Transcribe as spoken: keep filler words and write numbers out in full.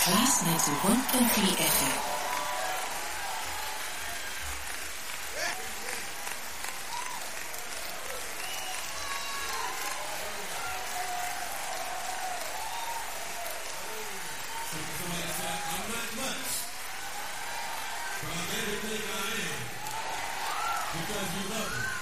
Class ninety-one point three F M. Because you love me.